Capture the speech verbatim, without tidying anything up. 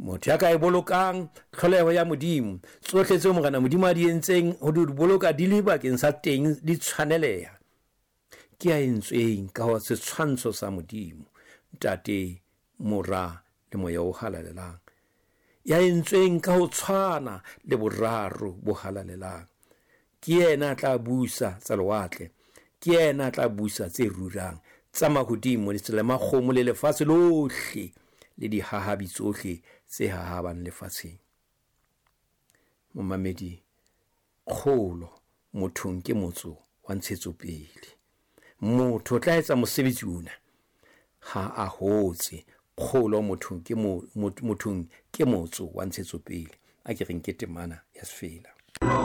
motho ya ka e bolokang tlholeho ya modimo tsohle tseo morena modimo a di entseng ho di boloka di le bakeng sa teng di tshwaneleha ke a entsweng ka ho setshwantsho sa modimo ntate mora le moya o halalelang ya entsweng ka ho tshwana le boraro bo halalelang ke yena tla busa tsa lewatle ke yena tla busa tse rurang tsa mahodimo le tsela makgomo le lefatshe lohle le di hahabi tsohle tse hahabang lefatsheng momamedi kgolo mothong ke motso wa ntshetsopele motho tla etsa mosebetsi ona ha a hotse kgolo mothong ke mo mothong ke motso wa ntshetsopele a ke reng ke temana ya sefela